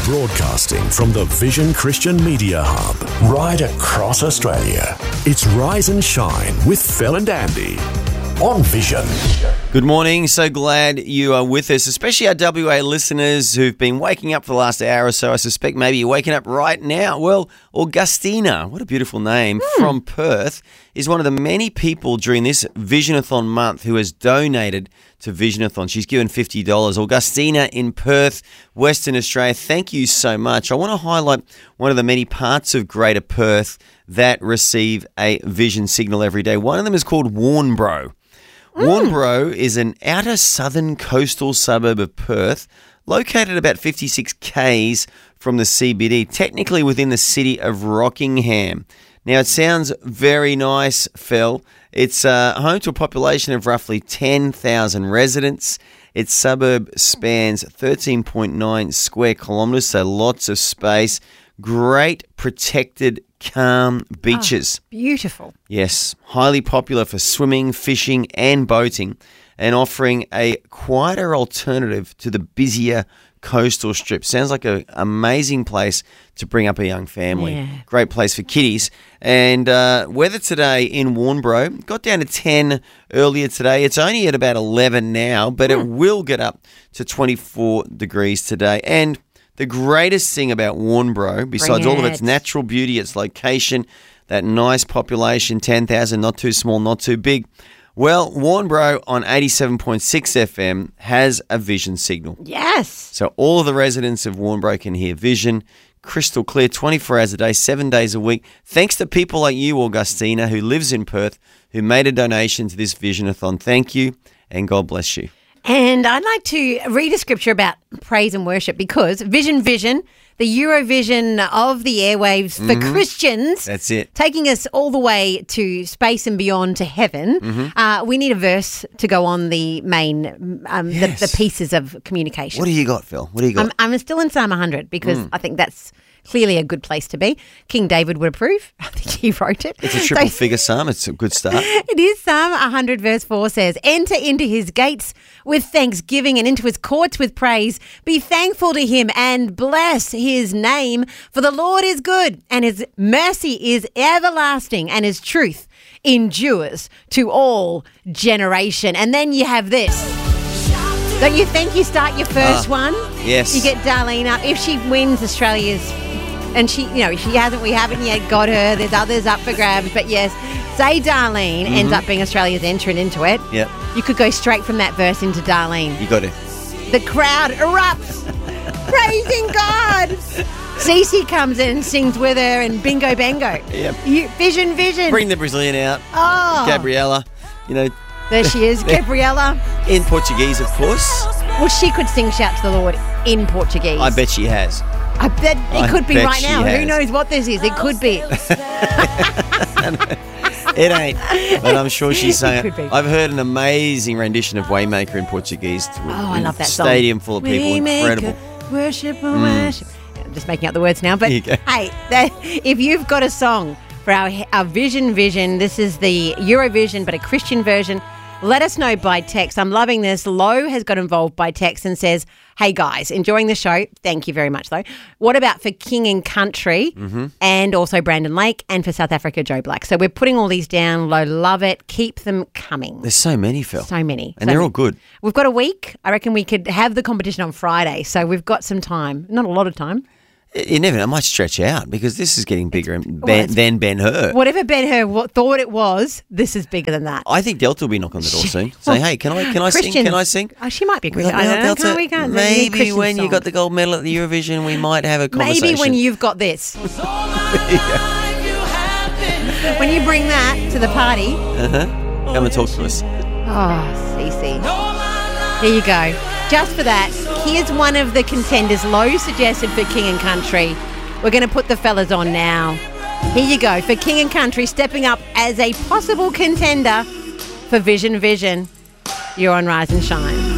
Broadcasting from the Vision Christian Media Hub, right across Australia. It's Rise and Shine with Phil and Andy on Vision. Good morning. So glad you are with us, especially our WA listeners who've been waking up for the last hour or so. I suspect maybe you're waking up right now. Well, Augustina, what a beautiful name, from Perth, is one of the many people during this Visionathon month who has donated to Visionathon. She's given $50. Augustina in Perth, Western Australia, thank you so much. I want to highlight one of the many parts of Greater Perth that receive a Vision signal every day. One of them is called Warnbro. Warnbro is an outer southern coastal suburb of Perth, located about 56 k's from the CBD, technically within the city of Rockingham. Now, it sounds very nice, Phil. It's home to a population of roughly 10,000 residents. Its suburb spans 13.9 square kilometres, so lots of space. Great protected, calm beaches. Beautiful. Yes, highly popular for swimming, fishing and boating, and offering a quieter alternative to the busier coastal strip. Sounds like an amazing place to bring up a young family. Yeah. Great place for kiddies. And weather today in Warnbro got down to 10 earlier today. It's only at about 11 now, but it will get up to 24 degrees today. And the greatest thing about Warnbro, besides all of its natural beauty, its location, that nice population, 10,000, not too small, not too big. Well, Warnbro on 87.6 FM has a Vision signal. Yes. So all of the residents of Warnbro can hear Vision, crystal clear, 24 hours a day, 7 days a week. Thanks to people like you, Augustina, who lives in Perth, who made a donation to this Visionathon. Thank you, and God bless you. And I'd like to read a scripture about praise and worship because Vision, the Eurovision of the airwaves for Christians. That's it. Taking us all the way to space and beyond to heaven. We need a verse to go on the main, the pieces of communication. What do you got, Phil? What do you got? I'm still in Psalm 100 because I think that's clearly a good place to be. King David would approve. I think he wrote it. It's a triple figure psalm. It's a good start. It is. Psalm 100 verse 4 says, "Enter into his gates with thanksgiving and into his courts with praise. Be thankful to him and bless his name. For the Lord is good and his mercy is everlasting and his truth endures to all generation." And then you have this. Don't you think you start your first one? Yes. You get Darlene up. If she wins Australia's, and she hasn't, we haven't yet got her. There's others up for grabs. But yes, say Darlene ends up being Australia's entrant into it. Yep. You could go straight from that verse into Darlene. You got it. The crowd erupts, praising God. Cece comes in and sings with her and bingo bango. Yep. Vision. Bring the Brazilian out. Oh. Gabriella, There she is, Gabriella. in Portuguese, of course. Well, she could sing Shout to the Lord in Portuguese. I bet she has. I bet it could be bet right she now. has. Who knows what this is? It could be. It ain't, but I'm sure she's saying Could be. I've heard an amazing rendition of Waymaker in Portuguese. I love that song. Stadium full of people, incredible. Worship, worship. I'm just making up the words now, but There you go. hey, if you've got a song for our Vision, this is the Eurovision, but a Christian version. Let us know by text. I'm loving this. Lo has got involved by text and says, "Hey guys, enjoying the show. Thank you very much though. What about for King and Country and also Brandon Lake and for South Africa, Joe Black?" So we're putting all these down. Lo, love it. Keep them coming. There's so many, Phil. So many. And they're all good. We've got a week. I reckon we could have the competition on Friday. So we've got some time. Not a lot of time. You never know. It might stretch out because this is getting bigger than Ben-Hur. Whatever Ben-Hur thought it was, this is bigger than that. I think Delta will be knocking on the door soon. Say, hey, can I sing? Can I sing? Oh, she might be a We're Christian. like, I don't know. Delta, We can't. maybe when you got the gold medal at the Eurovision, we might have a conversation. Maybe when you've got this. When you bring that to the party. Come and talk to us. Oh, Cece. There you go. Just for that, here's one of the contenders Lo suggested for King and Country. We're going to put the fellas on now. Here you go. For King and Country, stepping up as a possible contender for Vision. You're on Rise and Shine.